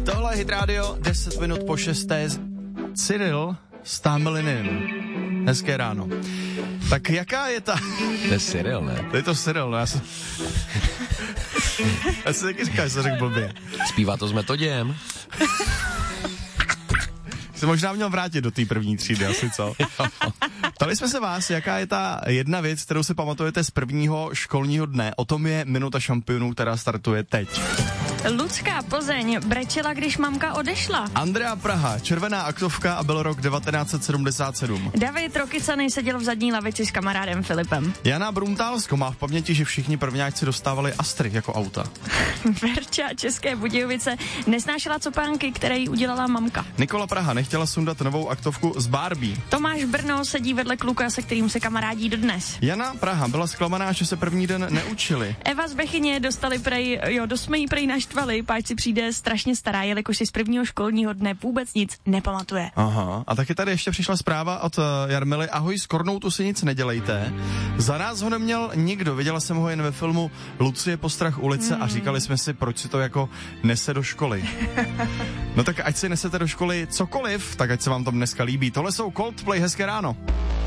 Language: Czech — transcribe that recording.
Tohle je Hit Radio, 10 minut po 6. Cyril Stamilinin. Hezké ráno. Tak jaká je ta... To je Cyril, ne? To je to Cyril, no já si taky říkáš, že řekl blbě. Zpívá to s Metoděm. Se možná měl vrátit do té první třídy, asi co? Ptali jsme se vás, jaká je ta jedna věc, kterou si pamatujete z prvního školního dne. O tom je Minuta šampionů, která startuje teď. Lucka, Plzeň, brečela, když mamka odešla. Andrea, Praha, červená aktovka a byl rok 1977. David Rokycany seděl v zadní lavici s kamarádem Filipem. Jana Bruntálsko má v paměti, že všichni prvňáčci dostávali Astry jako auta. Verča, České Budějovice, nesnášela copánky, které jí udělala mamka. Nikola, Praha, nechtěla sundat novou aktovku z Barbie. Tomáš, Brno, sedí vedle kluka, se kterým se kamarádí dodnes. Jana, Praha, byla zklamaná, že se první den neučili. Eva z Bechyně dostali dost jsme jí prej naštvali, páč si přijde strašně stará, jelikož si z prvního školního dne vůbec nic nepamatuje. Aha, a taky tady ještě přišla zpráva od Jarmily. Ahoj, s Kornoutu si nic nedělejte. Za nás ho neměl nikdo, viděla jsem ho jen ve filmu Lucie Postrach ulice a říkali jsme si, proč si to jako nese do školy. No tak ať si nesete do školy cokoliv, tak ať se vám to dneska líbí. Tohle jsou Coldplay, hezké ráno.